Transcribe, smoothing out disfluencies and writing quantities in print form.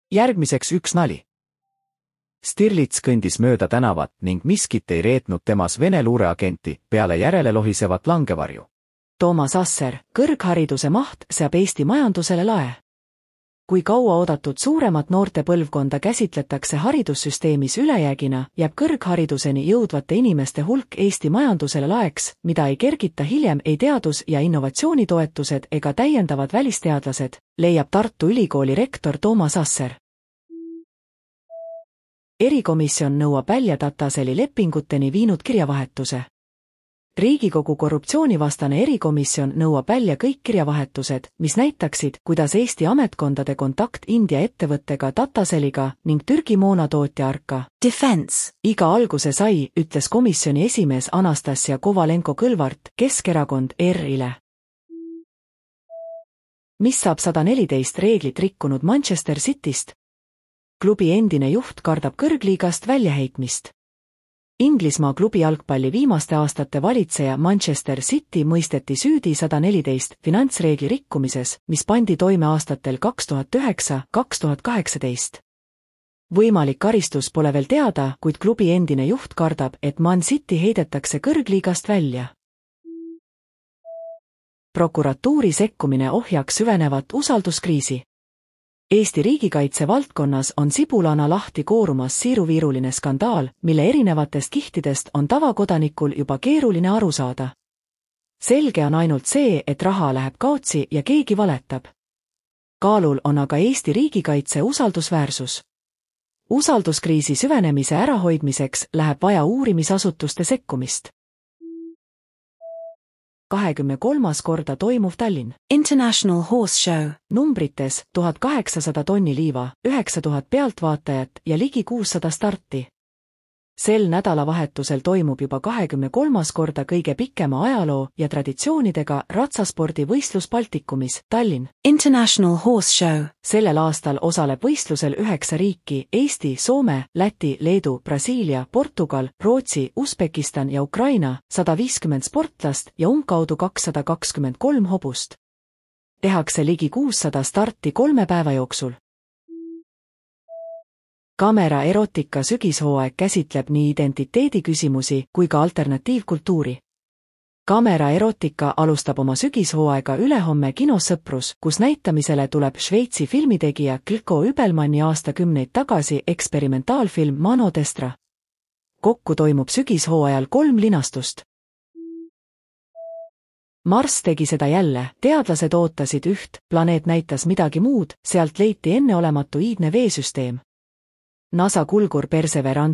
Järgmiseks üks nali. Stirlitz kõndis mööda tänavat ning miskit ei reetnud temas Vene luureagenti peale järele lohisevat langevarju. Toomas Asser, kõrghariduse maht seab Eesti majandusele lae. Kui kaua oodatud suuremat noorte põlvkonda käsitletakse haridussüsteemis ülejäägina, jääb kõrghariduseni jõudvate inimeste hulk Eesti majandusele laeks, mida ei kergita hiljem ei teadus- ja innovatsioonitoetused ega täiendavad välisteadlased, leiab Tartu Ülikooli rektor Toomas Asser. Erikomisjon nõuab välja Tataseli lepinguteni viinud kirjavahetuse. Riigikogu korruptsioonivastane erikomisjon nõuab välja kõik kirjavahetused, mis näitaksid, kuidas Eesti ametkondade kontakt India ettevõttega Tataseliga ning Türgi moonatootja Arka Defense iga alguse sai, ütles komisjoni esimees Anastasia Kovalenko-Kõlvart, Keskerakond ERR-ile. Mis saab 114 reeglit rikkunud Manchester Cityst? Klubi endine juht kardab kõrgliigast väljaheitmist. Inglismaa klubi jalgpalli viimaste aastate valitseja Manchester City mõisteti süüdi 114 finantsreegli rikkumises, mis pandi toime aastatel 2009–2018. Võimalik karistus pole veel teada, kuid klubi endine juht kardab, et Man City heidetakse kõrgliigast välja. Prokuratuuri sekkumine ohjaks süvenevat usalduskriisi. Eesti riigikaitse valdkonnas on sibulana lahti koorumas siiruviiruline skandaal, mille erinevatest kihtidest on tavakodanikul juba keeruline aru saada. Selge on ainult see, et raha läheb kaotsi ja keegi valetab. Kaalul on aga Eesti riigikaitse usaldusväärsus. Usalduskriisi süvenemise ärahoidmiseks läheb vaja uurimisasutuste sekkumist. 23. korda toimuv Tallinn International Horse Show. Numbrites 1800 tonni liiva, 9000 pealtvaatajat ja ligi 600 starti. Sel nädalavahetusel toimub juba 23. korda kõige pikema ajaloo ja traditsioonidega ratsaspordi võistlus Baltikumis, Tallinn International Horse Show. Sellel aastal osaleb võistlusel 9 riiki: Eesti, Soome, Läti, Leedu, Brasiilia, Portugal, Rootsi, Usbekistan ja Ukraina, 150 sportlast ja umbkaudu 223 hobust. Tehakse ligi 600 starti 3 päeva jooksul. Camera Erotica sügishooaeg käsitleb nii identiteediküsimusi kui ka alternatiivkultuuri. Camera Erotica alustab oma sügishooaega ülehomme kinos Sõprus, kus näitamisele tuleb Šveitsi filmitegija Klko Übelmanni aastakümneid tagasi eksperimentaalfilm Mano Destra. Kokku toimub sügishooajal 3 linastust. Marss tegi seda jälle, teadlased ootasid üht, planeet näitas midagi muud, sealt leiti enneolematu iidne veesüsteem. NASA kulgur Perseverance